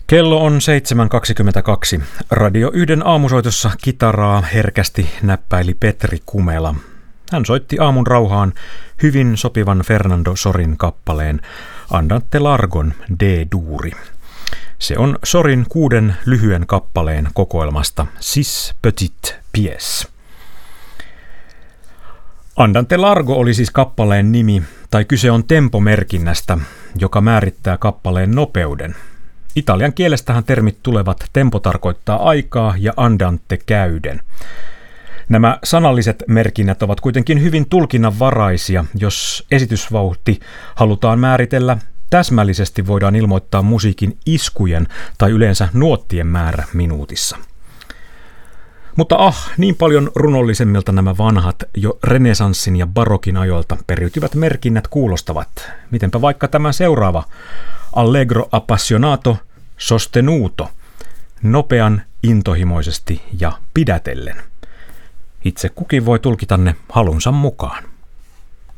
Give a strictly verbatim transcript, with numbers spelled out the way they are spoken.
Kello on seitsemän kaksikymmentäkaksi. Radio yhden aamusoitossa kitaraa herkästi näppäili Petri Kumela. Hän soitti aamun rauhaan hyvin sopivan Fernando Sorin kappaleen Andante Largon D-duuri. Se on Sorin kuuden lyhyen kappaleen kokoelmasta Six Petites Pièces. Andante Largo oli siis kappaleen nimi, tai kyse on tempomerkinnästä, joka määrittää kappaleen nopeuden. Italian kielestähän termit tulevat tempo tarkoittaa aikaa ja andante käyden. Nämä sanalliset merkinnät ovat kuitenkin hyvin tulkinnanvaraisia. Jos esitysvauhti halutaan määritellä, täsmällisesti voidaan ilmoittaa musiikin iskujen tai yleensä nuottien määrä minuutissa. Mutta ah, niin paljon runollisemmilta nämä vanhat, jo renesanssin ja barokin ajoilta periytyvät merkinnät kuulostavat. Mitenpä vaikka tämä seuraava, allegro appassionato sostenuto, nopean, intohimoisesti ja pidätellen. Itse kukin voi tulkita ne halunsa mukaan.